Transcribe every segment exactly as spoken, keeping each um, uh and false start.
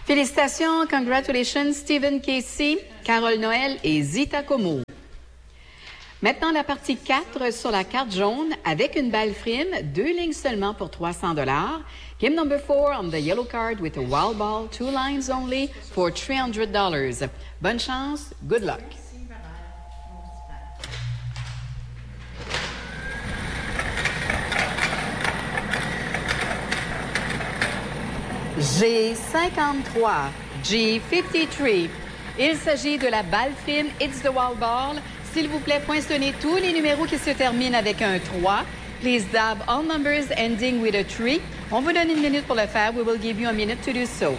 Félicitations, congratulations, Stephen Casey, Carole Noël et Zita Como. Maintenant, la partie quatre sur la carte jaune avec une balle frime, deux lignes seulement pour trois cents dollars. Game number four on the yellow card with a wild ball, two lines only for three hundred dollars. Bonne chance, good luck. G cinquante-trois, G cinquante-trois. Il s'agit de la balle frime It's the Wild Ball. S'il vous plaît, poinçonnez tous les numéros qui se terminent avec un trois. Please dab all numbers ending with a three. On vous donne une minute pour le faire. We will give you a minute to do so.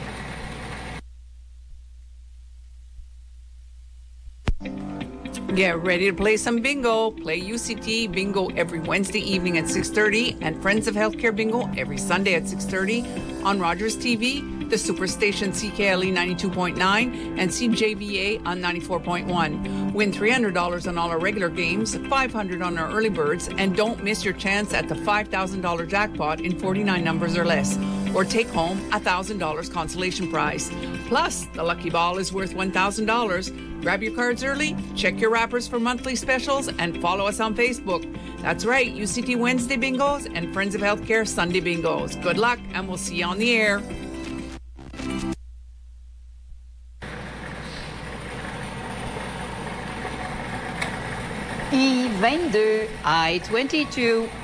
Get ready to play some bingo. Play U C T Bingo every Wednesday evening at six thirty and Friends of Healthcare Bingo every Sunday at six thirty on Rogers T V, the Superstation C K L E ninety-two point nine and C J V A on ninety-four point one. Win three hundred dollars on all our regular games, five hundred dollars on our early birds, and don't miss your chance at the five thousand dollars jackpot in forty-nine numbers or less, or take home a one thousand dollars consolation prize. Plus, the lucky ball is worth one thousand dollars. Grab your cards early, check your wrappers for monthly specials, and follow us on Facebook. That's right, U C T Wednesday Bingos and Friends of Healthcare Sunday Bingos. Good luck, and we'll see you on the air. I twenty-two, I twenty-two.